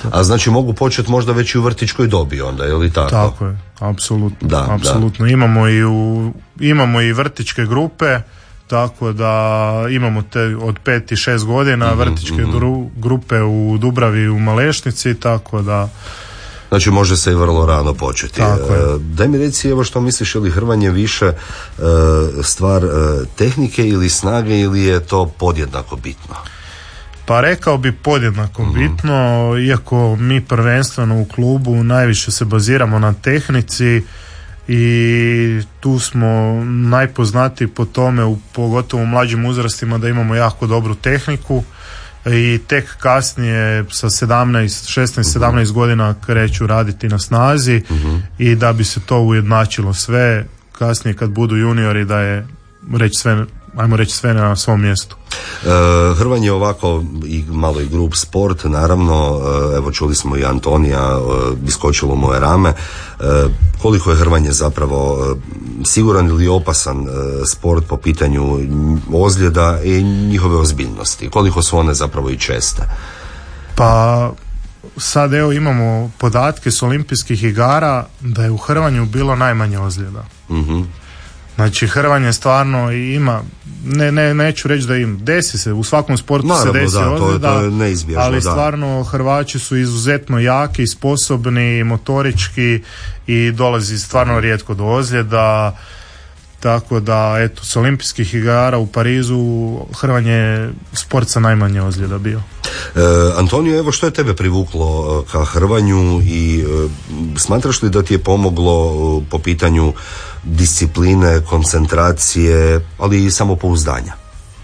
A znači mogu početi možda već i u vrtićkoj dobi onda, je li tako? Tako je, apsolutno. Da, apsolutno. Da. Imamo i vrtićke grupe, tako da imamo te od 5 i 6 godina vrtićke grupe u Dubravi i u Malešnici, tako da... Znači može se i vrlo rano početi. Daj mi reci, evo, što misliš, je li hrvanje više stvar tehnike ili snage, ili je to podjednako bitno? Pa rekao bi podjednako bitno, iako mi prvenstveno u klubu najviše se baziramo na tehnici i tu smo najpoznatiji po tome, pogotovo u mlađim uzrastima, da imamo jako dobru tehniku i tek kasnije sa 16-17 godina kreću raditi na snazi i da bi se to ujednačilo sve kasnije kad budu juniori, da je ajmo reći sve na svom mjestu. Hrvanje je ovako i malo i grup sport, naravno, evo čuli smo i Antonija, iskočilo mu je rame. Koliko je hrvanje zapravo siguran ili opasan sport po pitanju ozljeda i njihove ozbiljnosti? Koliko su one zapravo i česte? Pa sad evo imamo podatke s olimpijskih igara da je u hrvanju bilo najmanje ozljeda. Znači hrvanje stvarno ima, neću reći da im desi se, u svakom sportu naravno, se desi ozljeda, to je neizbježno, ali stvarno Hrvaći su izuzetno jaki, sposobni, motorički i dolazi stvarno rijetko do ozljeda, tako da eto, s olimpijskih igara u Parizu hrvanje je sport sa najmanje ozljeda bio. Antonio, evo, što je tebe privuklo ka hrvanju i smatraš li da ti je pomoglo po pitanju discipline, koncentracije, ali i samopouzdanja?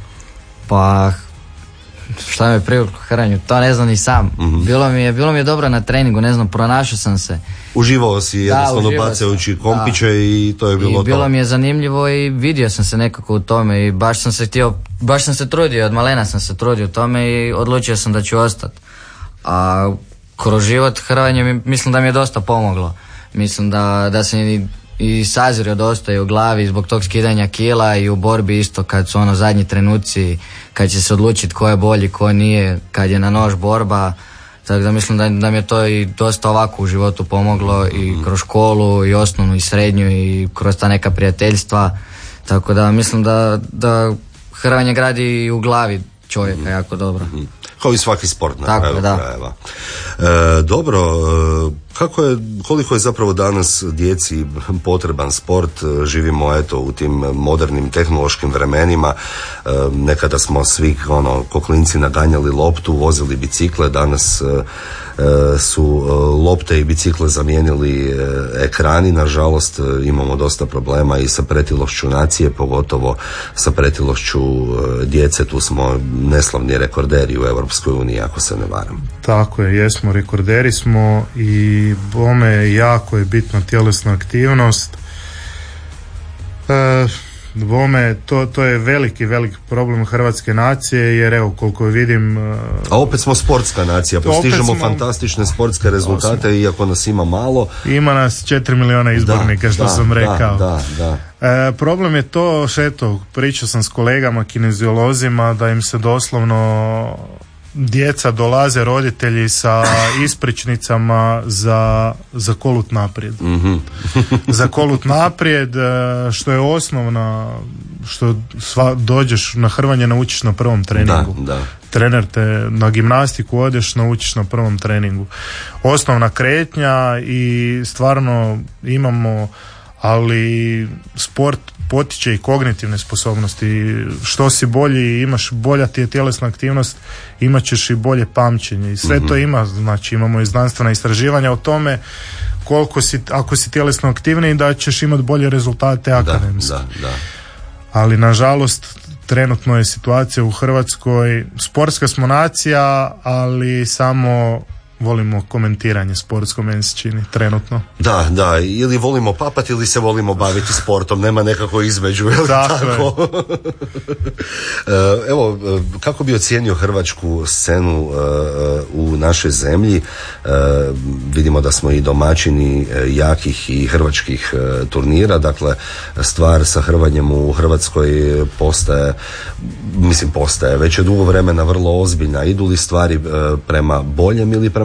Pa šta me privuklo hrvanju, to ne znam ni sam. Bilo mi je dobro na treningu, ne znam, pronašao sam se. Uživao si jednostavno bacajući kompiće i to je bilo to. Bilo mi je zanimljivo i vidio sam se nekako u tome i baš sam se trudio, od malena sam se trudio u tome i odlučio sam da ću ostati. A kroz život hrvanje mislim da mi je dosta pomoglo. Mislim da sam i sazirio dosta i u glavi zbog tog skidanja kila i u borbi isto kad su zadnji trenuci, kad će se odlučiti ko je bolji, ko nije, kad je na nož borba. Tako da mislim da mi je to i dosta ovako u životu pomoglo i kroz školu i osnovnu i srednju i kroz ta neka prijateljstva. Tako da mislim da hrvanje gradi i u glavi čovjeka jako dobro. Kao i svaki sport na kraju krajeva. Dobro, koliko je zapravo danas djeci potreban sport? Živimo eto u tim modernim tehnološkim vremenima. Nekada smo svi ko klinci naganjali loptu, vozili bicikle, danas su lopte i bicikle zamijenili ekrani. Nažalost, imamo dosta problema i sa pretilošću nacije, pogotovo sa pretilošću djece. Tu smo neslavni rekorderi u Europskoj uniji, ako se ne varam. Tako je, jesmo, rekorderi smo i bome jako je bitna tjelesna aktivnost. Bome, to je veliki problem hrvatske nacije, jer evo koliko vidim... A opet smo sportska nacija, postižemo fantastične sportske rezultate, iako nas ima malo. Ima nas 4 miliona izbornika, što sam rekao. Problem je to, pričao sam s kolegama kineziolozima, da im se doslovno djeca dolaze, roditelji sa ispričnicama za kolut naprijed. Za kolut naprijed, što je osnovna, što dođeš na hrvanje, naučiš na prvom treningu. Trener te na gimnastiku odeš, naučiš na prvom treningu. Osnovna kretnja i stvarno imamo, ali sport potiče i kognitivne sposobnosti. Što si bolji, imaš bolja ti je tjelesna aktivnost, imat ćeš i bolje pamćenje. I sve to ima, znači imamo i znanstvena istraživanja o tome koliko si, ako si tjelesno aktivniji, da ćeš imati bolje rezultate akademski. Ali nažalost trenutno je situacija u Hrvatskoj, sportska smo nacija, ali samo volimo komentiranje sportsko, meni se čini trenutno. Da, ili volimo papati ili se volimo baviti sportom, nema nekako između. Tako. Evo, kako bi ocijenio hrvačku scenu u našoj zemlji? Vidimo da smo i domaćini jakih i hrvačkih turnira, dakle stvar sa hrvanjem u Hrvatskoj postaje već je dugo vremena vrlo ozbiljna. Idu li stvari prema boljem ili prema